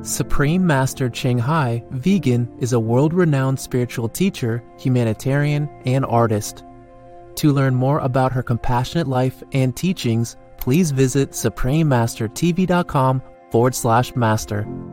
Supreme Master Ching Hai, vegan, is a world-renowned spiritual teacher, humanitarian, and artist. To learn more about her compassionate life and teachings, please visit suprememastertv.com/master.